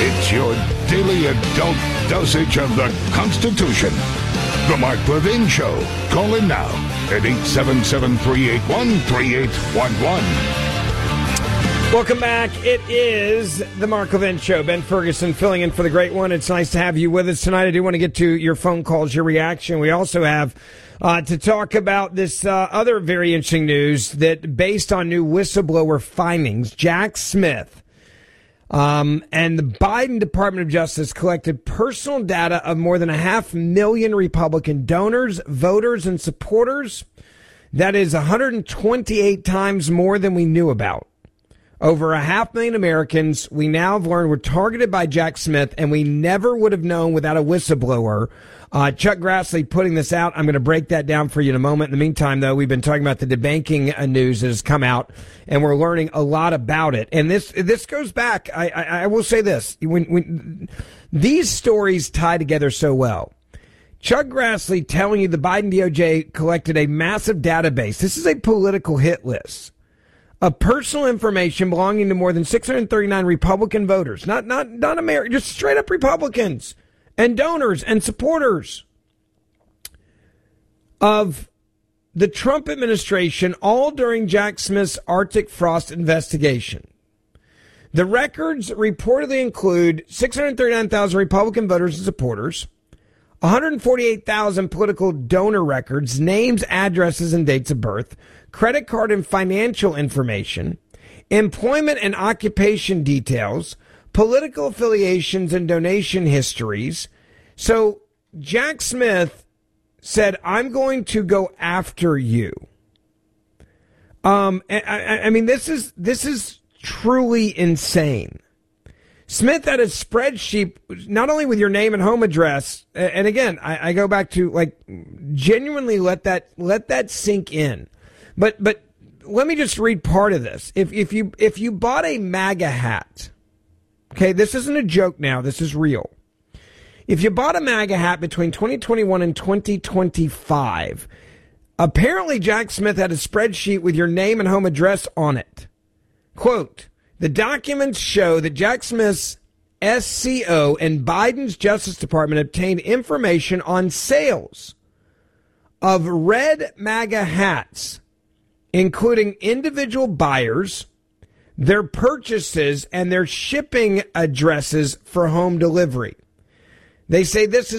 It's your daily adult dosage of the Constitution. The Mark Levin Show. Call in now at 877-381-3811. Welcome back. It is the Mark Levin Show. Ben Ferguson filling in for the great one. It's nice to have you with us tonight. I do want to get to your phone calls, your reaction. We also have to talk about this other very interesting news that based on new whistleblower findings, Jack Smith and the Biden Department of Justice collected personal data of more than 500,000 Republican donors, voters, and supporters. That is 128 times more than we knew about. Over 500,000 Americans, we now have learned, were targeted by Jack Smith, and we never would have known without a whistleblower. Chuck Grassley putting this out. I'm going to break that down for you in a moment. In the meantime, though, we've been talking about the debanking news that has come out, and we're learning a lot about it. And this goes back. I will say this. When these stories tie together so well. Chuck Grassley telling you the Biden DOJ collected a massive database. This is a political hit list of personal information belonging to more than 639 Republican voters, not American, just straight up Republicans and donors and supporters of the Trump administration, all during Jack Smith's Arctic Frost investigation. The records reportedly include 639,000 Republican voters and supporters, 148,000 political donor records, names, addresses, and dates of birth, credit card and financial information, employment and occupation details, political affiliations and donation histories. So Jack Smith said, I'm going to go after you. I mean, this is truly insane. Smith had a spreadsheet, not only with your name and home address, and again, I go back to, like, genuinely let that sink in. But let me just read part of this. If you bought a MAGA hat, okay, this isn't a joke now, this is real. If you bought a MAGA hat between 2021 and 2025, apparently Jack Smith had a spreadsheet with your name and home address on it. Quote, the documents show that Jack Smith's SCO and Biden's Justice Department obtained information on sales of red MAGA hats, including individual buyers, their purchases, and their shipping addresses for home delivery. They say this is